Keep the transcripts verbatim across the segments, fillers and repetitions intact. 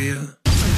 you.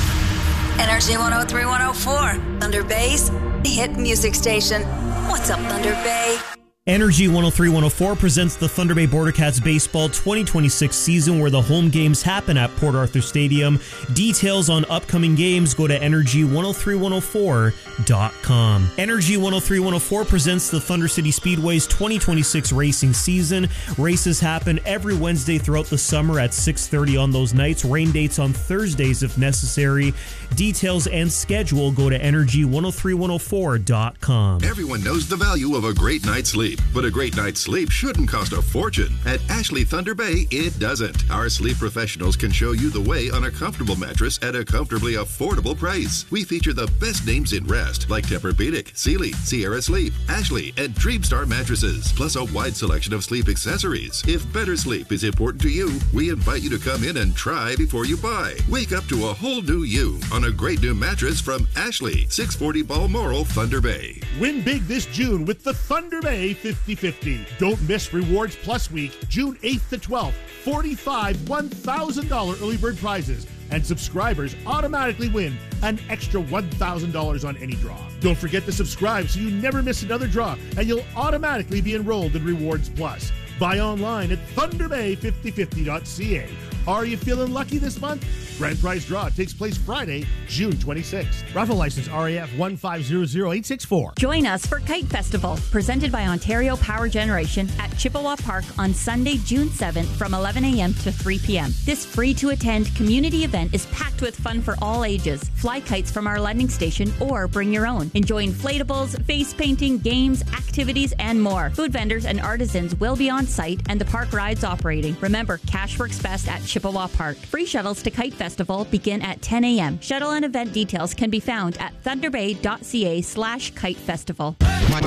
Energy one oh three, one oh four. Thunder Bay's hit music station. What's up, Thunder Bay? Energy one oh three, one oh four presents the Thunder Bay Border Cats baseball twenty twenty-six season, where the home games happen at Port Arthur Stadium. Details on upcoming games go to energy one oh three, one oh four dot com. Energy one oh three, one oh four presents the Thunder City Speedway's twenty twenty-six racing season. Races happen every Wednesday throughout the summer at six thirty on those nights. Rain dates on Thursdays if necessary. Details and schedule go to energy one oh three, one oh four dot com. Everyone knows the value of a great night's sleep, but a great night's sleep shouldn't cost a fortune. At Ashley Thunder Bay, it doesn't. Our sleep professionals can show you the way on a comfortable mattress at a comfortably affordable price. We feature the best names in rest, like Tempur-Pedic, Sealy, Sierra Sleep, Ashley, and Dreamstar mattresses, plus a wide selection of sleep accessories. If better sleep is important to you, we invite you to come in and try before you buy. Wake up to a whole new you on a great new mattress from Ashley, six forty Balmoral, Thunder Bay. Win big this June with the Thunder Bay fifty fifty. Don't miss Rewards Plus Week, June eighth to twelfth. forty-five one thousand dollars early bird prizes, and subscribers automatically win an extra one thousand dollars on any draw. Don't forget to subscribe so you never miss another draw, and you'll automatically be enrolled in Rewards Plus. Buy online at thunder bay fifty fifty dot c a. Are you feeling lucky this month? Grand prize draw takes place Friday, June twenty-sixth. Rifle license R A F one five zero zero eight six four. Join us for Kite Festival, presented by Ontario Power Generation at Chippewa Park on Sunday, June seventh from eleven a.m. to three p.m. This free-to-attend community event is packed with fun for all ages. Fly kites from our landing station or bring your own. Enjoy inflatables, face painting, games, activities, and more. Food vendors and artisans will be on site and the park rides operating. Remember, cash works best at Chippewa Park. Free shuttles to Kite Festival begin at ten a.m. Shuttle and event details can be found at thunderbay.ca slash kite festival. Back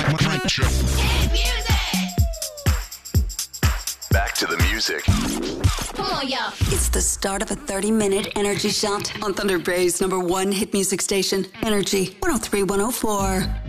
to the music. Come on, y'all. It's the start of a thirty-minute energy shot on Thunder Bay's number one hit music station, Energy one oh three, one oh four.